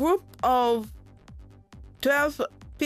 group of 12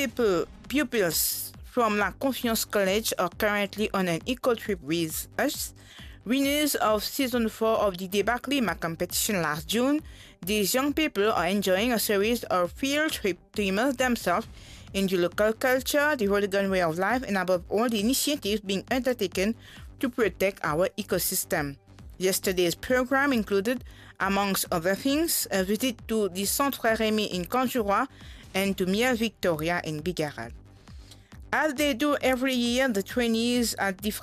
pupils from La Confiance College are currently on an eco trip with us. Winners of Season 4 of the Débat Climat competition last June, these young people are enjoying a series of field trips to immerse themselves in the local culture, the Rhododendron way of life, and above all, the initiatives being undertaken to protect our ecosystem. Yesterday's program included, amongst other things, a visit to the Centre Frère Rémy in Conjuroy and to Miel Victoria in Bigaral. As they do every year, the trainees at the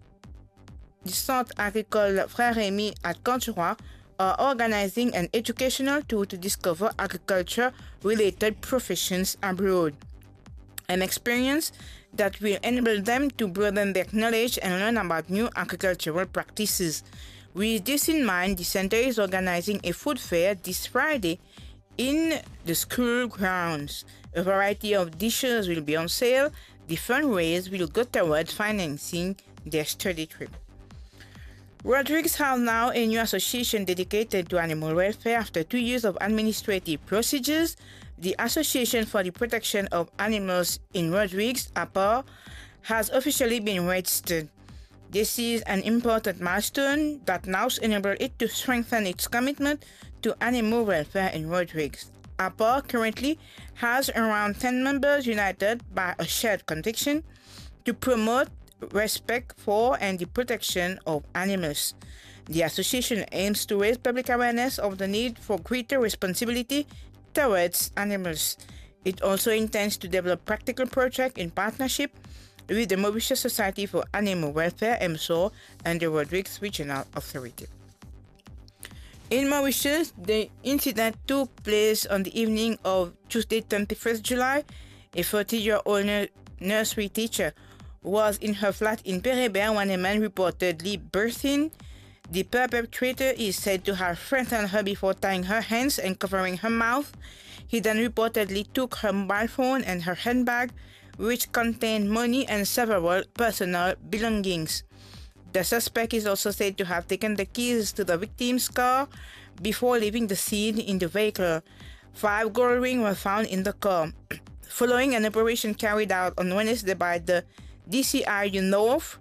Centre Agricole Frère Rémy at Conjuroy are organizing an educational tour to discover agriculture-related professions abroad. An experience that will enable them to broaden their knowledge and learn about new agricultural practices. With this in mind, the center is organizing a food fair this Friday in the school grounds. A variety of dishes will be on sale. The fundraise will go towards financing their study trip. Rodrigues has now a new association dedicated to animal welfare after 2 years of administrative procedures. The Association for the Protection of Animals in Rodrigues, APAR, has officially been registered. This is an important milestone that now enables it to strengthen its commitment to animal welfare in Rodrigues. APAR currently has around 10 members united by a shared conviction to promote respect for and the protection of animals. The association aims to raise public awareness of the need for greater responsibility towards animals. It also intends to develop practical projects in partnership with the Mauritius Society for Animal Welfare, MSOR, and the Rodrigues Regional Authority. In Mauritius, the incident took place on the evening of Tuesday, 21st July. A 40-year-old nursery teacher was in her flat in Pérébert when a man reportedly burst in. The perpetrator is said to have threatened her before tying her hands and covering her mouth. He then reportedly took her mobile phone and her handbag, which contained money and several personal belongings. The suspect is also said to have taken the keys to the victim's car before leaving the scene in the vehicle. 5 gold rings were found in the car. Following an operation carried out on Wednesday by the DCIU North,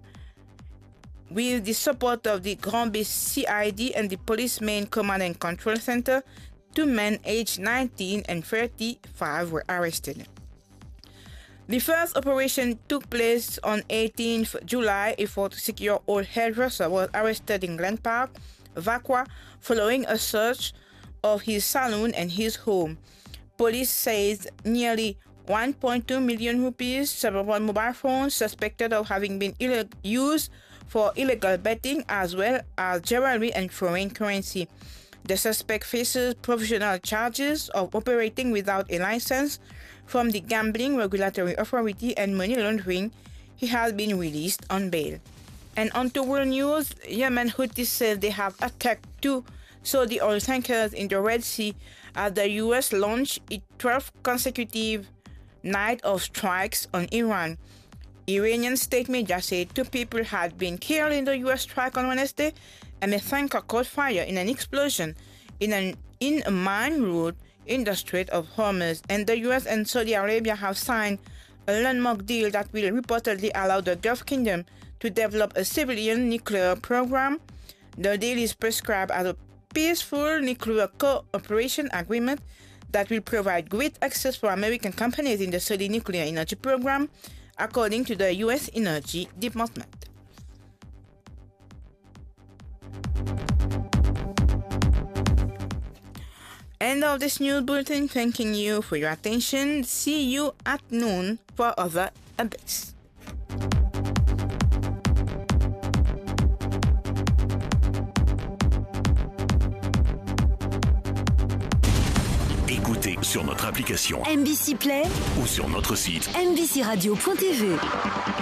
with the support of the Grand Bay CID and the Police Main Command and Control Center, 2 men aged 19 and 35 were arrested. The first operation took place on 18th July. A 46-year-old hairdresser was arrested in Glen Park, Vaqua, following a search of his salon and his home. Police says nearly 1.2 million rupees, several mobile phones suspected of having been used for illegal betting, as well as jewelry and foreign currency. The suspect faces provisional charges of operating without a license from the Gambling Regulatory Authority and money laundering. He has been released on bail. And on to world news, Yemen Houthis said they have attacked 2 Saudi oil tankers in the Red Sea as the U.S. launched its 12th consecutive night of strikes on Iran. Iranian state media said 2 people had been killed in the U.S. strike on Wednesday, and a tanker caught fire in an explosion in a mine route in the Strait of Hormuz. And the U.S. and Saudi Arabia have signed a landmark deal that will reportedly allow the Gulf Kingdom to develop a civilian nuclear program. The deal is prescribed as a peaceful nuclear cooperation agreement that will provide great access for American companies in the Saudi nuclear energy program, according to the U.S. Energy Department. End of this news bulletin. Thanking you for your attention. See you at noon for other updates. Écoutez sur notre application MBC Play ou sur notre site mbcradio.tv.